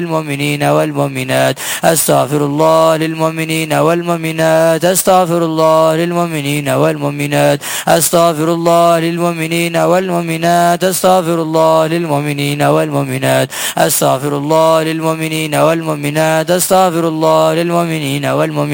للمؤمنين والمؤمنات أستغفر الله للمؤمنين والمؤمنات أستغفر الله للمؤمنين والمؤمنات أستغفر الله للمؤمنين والمؤمنات أستغفر الله للمؤمنين والمؤمنات أستغفر الله للمؤمنين والمؤمنات أستغفر الله للمؤمنين والمؤمنات